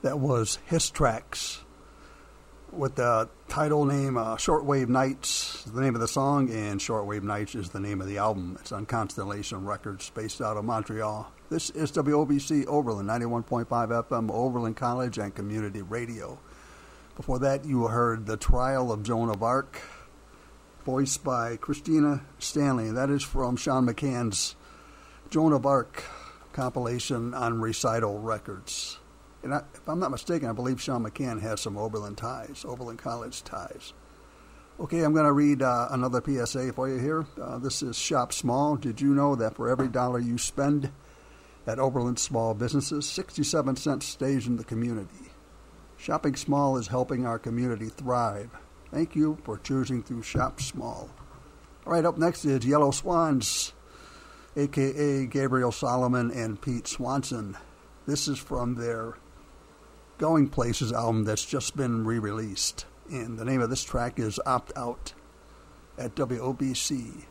That was His Tracks with the title name Shortwave Nights, the name of the song, and Shortwave Nights is the name of the album. It's on Constellation Records, based out of Montreal. This is WOBC Oberlin, 91.5 FM, Oberlin College and Community Radio. Before that, you heard The Trial of Joan of Arc, voiced by Christina Stanley. That is from Sean McCann's Joan of Arc compilation on Recital Records. And if I'm not mistaken, I believe Sean McCann has some Oberlin ties, Oberlin College ties. Okay, I'm going to read another PSA for you here. This is Shop Small. Did you know that for every dollar you spend at Oberlin Small Businesses, 67 cents stays in the community? Shopping small is helping our community thrive. Thank you for choosing to shop small. All right, up next is Yellow Swans, a.k.a. Gabriel Solomon and Pete Swanson. This is from their Going Places album that's just been re-released. And the name of this track is Opt Out at WOBC.